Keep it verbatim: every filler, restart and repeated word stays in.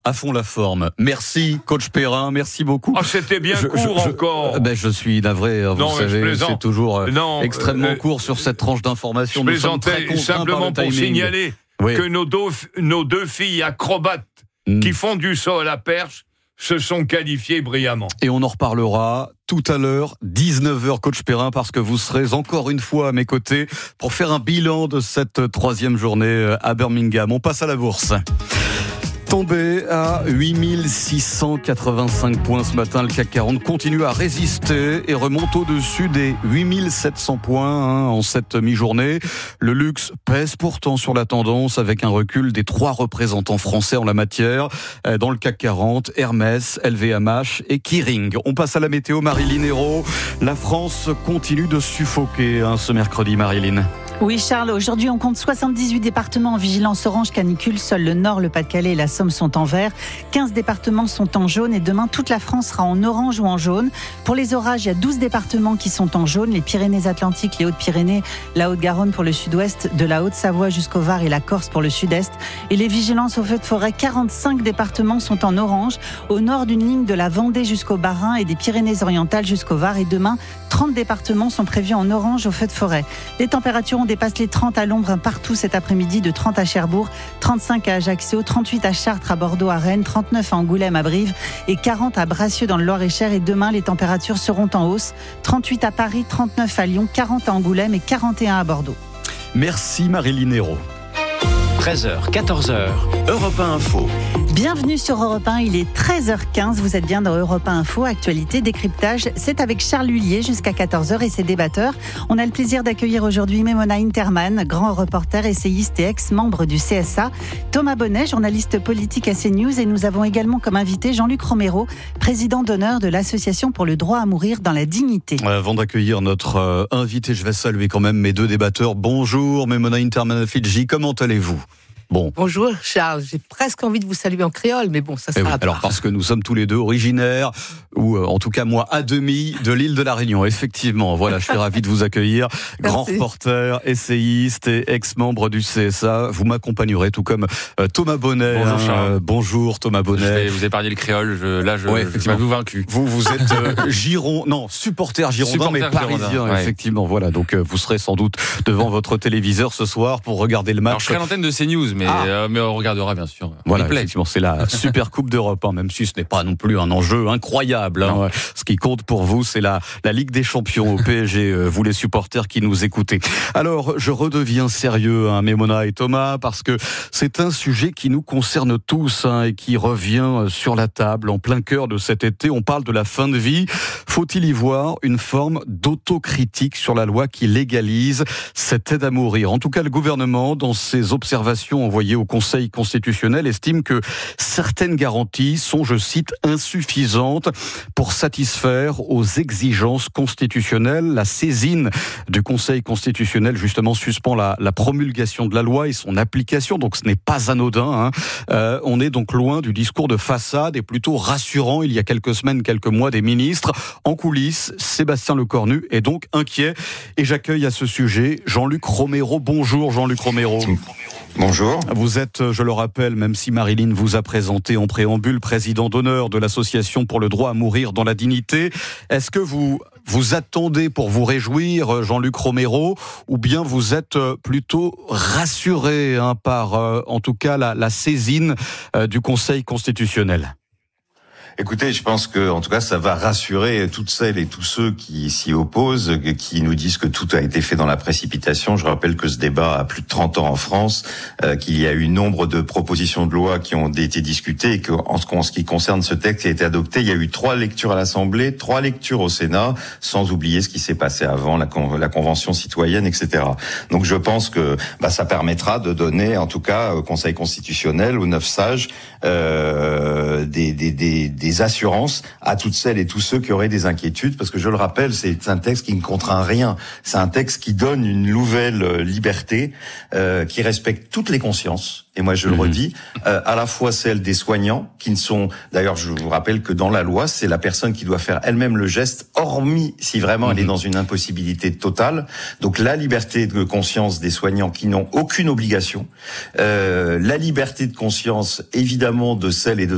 À fond la forme. Merci, coach Perrin, merci beaucoup. Ah, c'était bien je, court je, je, encore. Ben, je suis navré, vous non, savez, c'est toujours non, extrêmement euh, court sur cette tranche d'information. Je plaisantais simplement pour signaler oui. que nos deux, nos deux filles acrobates mm. qui font du saut à la perche se sont qualifiées brillamment. Et on en reparlera tout à l'heure, dix-neuf heures, coach Perrin, parce que vous serez encore une fois à mes côtés pour faire un bilan de cette troisième journée à Birmingham. On passe à la bourse. Tombé à huit mille six cent quatre-vingt-cinq points ce matin, le C A C quarante continue à résister et remonte au-dessus des huit mille sept cents points hein, en cette mi-journée. Le luxe pèse pourtant sur la tendance avec un recul des trois représentants français en la matière. Dans le C A C quarante, Hermès, L V M H et Kering. On passe à la météo, Marilyn Hérault. La France continue de suffoquer hein, ce mercredi, Marilyn. Oui Charles, aujourd'hui on compte soixante-dix-huit départements en vigilance orange canicule, seuls le Nord, le Pas-de-Calais et la Somme sont en vert, quinze départements sont en jaune et demain toute la France sera en orange ou en jaune. Pour les orages, il y a douze départements qui sont en jaune, les Pyrénées-Atlantiques, les Hautes-Pyrénées, la Haute-Garonne pour le sud-ouest, de la Haute-Savoie jusqu'au Var et la Corse pour le sud-est. Et les vigilances au feu de forêt, quarante-cinq départements sont en orange, au nord d'une ligne de la Vendée jusqu'au Bas-Rhin et des Pyrénées-Orientales jusqu'au Var. Et demain, trente départements sont prévus en orange au feu de forêt. Les températures ont dépasse les trente à l'ombre partout cet après-midi, de trente à Cherbourg, trente-cinq à Ajaccio, trente-huit à Chartres, à Bordeaux, à Rennes, trente-neuf à Angoulême, à Brive et quarante à Bracieux dans le Loir-et-Cher. Et demain, les températures seront en hausse, trente-huit à Paris, trente-neuf à Lyon, quarante à Angoulême et quarante et un à Bordeaux. Merci Marilyn Hérault. treize heures, quatorze heures, Europe un Info. Bienvenue sur Europe un, il est treize heures quinze, vous êtes bien dans Europe un Info, actualité, décryptage. C'est avec Charles Lhuillier jusqu'à quatorze heures et ses débatteurs. On a le plaisir d'accueillir aujourd'hui Memona Interman, grand reporter, essayiste et ex-membre du C S A, Thomas Bonnet, journaliste politique à CNews, et nous avons également comme invité Jean-Luc Romero, président d'honneur de l'Association pour le droit à mourir dans la dignité. Avant d'accueillir notre euh, invité, je vais saluer quand même mes deux débatteurs. Bonjour Memona Interman Fidji, comment allez-vous ? Bon. Bonjour Charles, j'ai presque envie de vous saluer en créole, mais bon, ça sera oui, alors parce que nous sommes tous les deux originaires, ou euh, en tout cas moi à demi, de l'île de la Réunion. Effectivement, voilà, je suis ravi de vous accueillir. Grand reporter, essayiste et ex-membre du C S A. Vous m'accompagnerez, tout comme euh, Thomas Bonnet. Bonjour Charles. Euh, bonjour Thomas Bonnet. Je vais vous épargner le créole, je, là je, ouais, je vais vous vaincu. Vous, vous êtes euh, Giron, non, supporter girondin, supporter mais parisien, girondin, ouais. Effectivement. Voilà, donc euh, vous serez sans doute devant votre téléviseur ce soir pour regarder le match. Alors, je serai à l'antenne de CNews, mais, ah. euh, mais on regardera bien sûr. Voilà, effectivement, c'est la Super Coupe d'Europe, hein, même si ce n'est pas non plus un enjeu incroyable. Hein. Ce qui compte pour vous, c'est la, la Ligue des Champions au P S G, euh, vous les supporters qui nous écoutez. Alors, je redeviens sérieux, hein, Memona et Thomas, parce que c'est un sujet qui nous concerne tous hein, et qui revient sur la table en plein cœur de cet été. On parle de la fin de vie. Faut-il y voir une forme d'autocritique sur la loi qui légalise cette aide à mourir ? En tout cas, le gouvernement, dans ses observations envoyées au Conseil constitutionnel, estime que certaines garanties sont, je cite, insuffisantes pour satisfaire aux exigences constitutionnelles. La saisine du Conseil constitutionnel, justement, suspend la, la promulgation de la loi et son application, donc ce n'est pas anodin. Hein. Euh, on est donc loin du discours de façade et plutôt rassurant, il y a quelques semaines, quelques mois, des ministres. En coulisses, Sébastien Lecornu est donc inquiet. Et j'accueille à ce sujet Jean-Luc Romero. Bonjour Jean-Luc Romero. Bonjour. Vous êtes, je le rappelle, même si Marilyn vous a présenté en préambule, président d'honneur de l'Association pour le droit à mourir dans la dignité. Est-ce que vous vous attendez pour vous réjouir, Jean-Luc Romero, ou bien vous êtes plutôt rassuré hein, par, euh, en tout cas, la, la saisine euh, du Conseil constitutionnel ? Écoutez, je pense que, en tout cas, ça va rassurer toutes celles et tous ceux qui s'y opposent, qui nous disent que tout a été fait dans la précipitation. Je rappelle que ce débat a plus de trente ans en France, euh, qu'il y a eu nombre de propositions de loi qui ont été discutées et qu'en ce qui concerne ce texte qui a été adopté, il y a eu trois lectures à l'Assemblée, trois lectures au Sénat, sans oublier ce qui s'est passé avant, la, con- la Convention citoyenne, et cetera. Donc je pense que bah, ça permettra de donner, en tout cas, au Conseil constitutionnel, aux neuf sages, euh, des, des, des, des assurances à toutes celles et tous ceux qui auraient des inquiétudes, parce que je le rappelle, c'est un texte qui ne contraint rien. C'est un texte qui donne une nouvelle liberté, euh, qui respecte toutes les consciences. Et moi, je le redis, euh, à la fois celle des soignants, qui ne sont... D'ailleurs, je vous rappelle que dans la loi, c'est la personne qui doit faire elle-même le geste, hormis si vraiment mmh. elle est dans une impossibilité totale. Donc, la liberté de conscience des soignants qui n'ont aucune obligation. Euh, la liberté de conscience, évidemment, de celles et de